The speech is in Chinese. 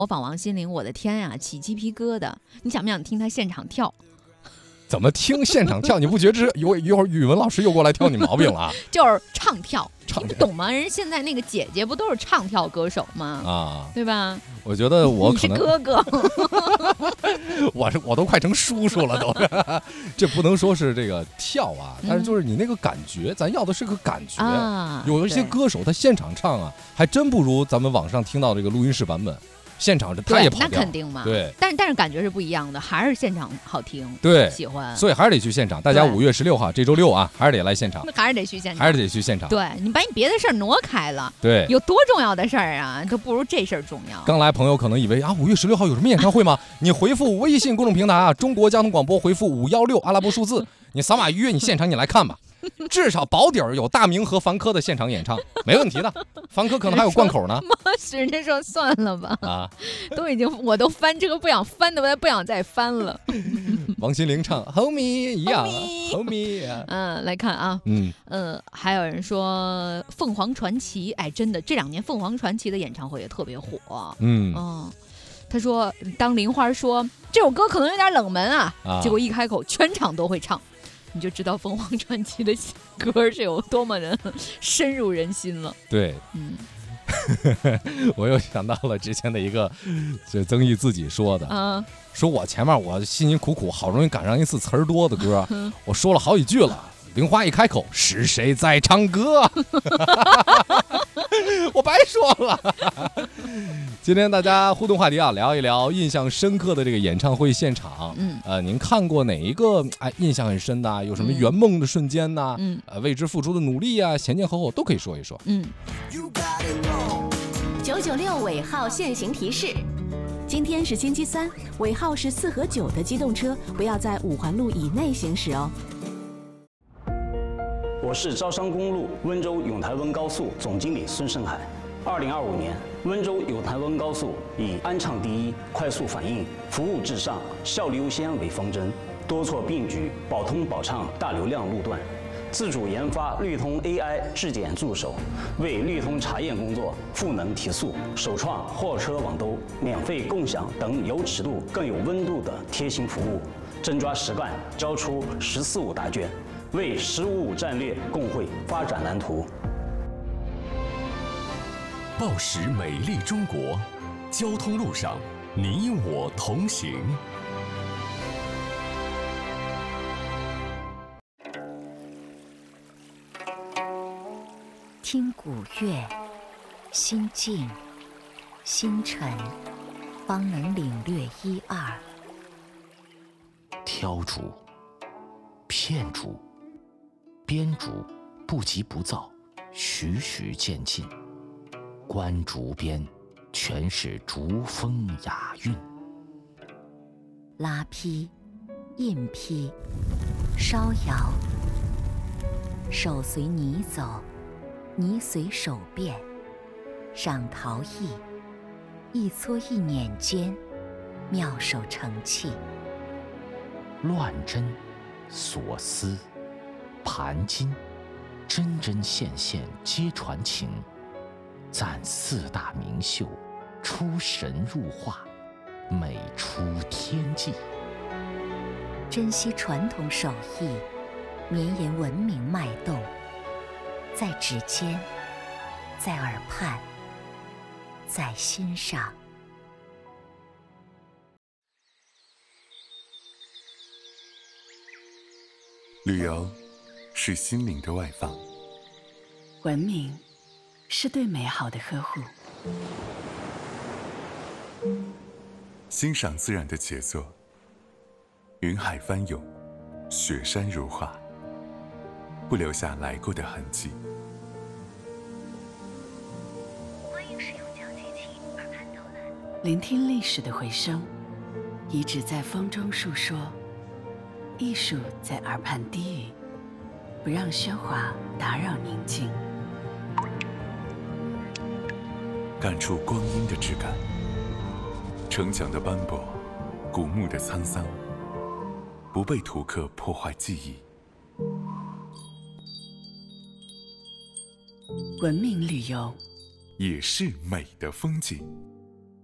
模仿王心凌，我的天呀，起鸡皮疙瘩！你想不想听她现场跳？ 怎么听现场跳？你不觉得一会儿语文老师又过来挑你毛病了啊？ 就是唱跳，你不懂吗？人现在那个姐姐不都是唱跳歌手吗？ 啊， 对吧？ 我觉得我可能你是哥哥， 我都快成叔叔了都。这不能说是这个跳啊，但是就是你那个感觉，咱要的是个感觉。有一些歌手他现场唱啊，还真不如咱们网上听到这个录音室版本。现场他也跑调， 那肯定嘛。 对， 但是感觉是不一样的，还是现场好听。 对， 喜欢， 所以还是得去现场。大家5月16号这周6啊，还是得来现场。 那还是得去现场， 还是得去现场。 对，你把你别的事儿挪开了， 对， 有多重要的事儿啊，都不如这事儿重要。 刚来朋友可能以为啊，5月16号有什么演唱会吗？你回复微信公众平台啊，中国交通广播回复516阿拉伯数字，你扫码预约，你现场你来看吧。至少保底儿有大明和凡科的现场演唱，没问题的。凡科可能还有贯口呢。 人家说算了吧， 啊， 我都翻这个不想翻的，我不想再翻了。 王心凌唱 Hold Me 一样 Hold Me。 来看啊，还有人说凤凰传奇，哎，真的这2年凤凰传奇的演唱会也特别火。他说当玲花说这首歌可能有点冷门啊，结果一开口全场都会唱。你就知道凤凰传奇的歌是有多么的深入人心了。 对，我又想到了之前的一个，就曾毅自己说的，说我前面我辛辛苦苦好容易赶上一次词儿多的歌，我说了好几句了，玲花一开口是谁在唱歌？我白说了。今天大家互动话题啊，聊一聊印象深刻的这个演唱会现场。您看过哪一个印象很深的？有什么圆梦的瞬间呢？为之付出的努力啊，前前后后都可以说一说。 996尾号限行提示：今天是星期3，尾号是4和9的机动车不要在5环路以内行驶哦。 我是招商公路温州永台温高速总经理孙胜海。2025年，温州永台温高速以安畅第一、快速反应、服务至上、效率优先为方针，多措并举，保通保畅大流量路段，自主研发绿通 AI 质检助手，为绿通查验工作赋能提速，首创货车网兜、免费共享等有尺度更有温度的贴心服务，真抓实干，交出“14-5”答卷，为“15-5”战略共绘发展蓝图。 报时美丽中国，交通路上你我同行。 听古乐，心静心沉，方能领略1、2。 挑竹、片竹、编竹，不急不躁，徐徐渐进。观竹边，全是竹风雅韵。 拉坯、印坯、烧窑，手随泥走，泥随手变，赏陶艺，一撮一捻间，妙手成器。 乱针、锁丝、盘金，针针线线皆传情。赞4大名秀，出神入化，美出天际。 珍惜传统手艺，绵延文明脉动，在指尖，在耳畔，在心上。 旅游是心灵的外放， 文明是对美好的呵护， 欣赏自然的杰作，云海翻涌，雪山如画，不留下来过的痕迹。 欢迎使用讲机器耳畔导览， 聆听历史的回声，遗址在风中述说，艺术在耳畔低语，不让喧哗打扰宁静。 感触光阴的质感，城墙的斑驳，古墓的沧桑，不被图刻破坏记忆。 文明旅游也是美的风景。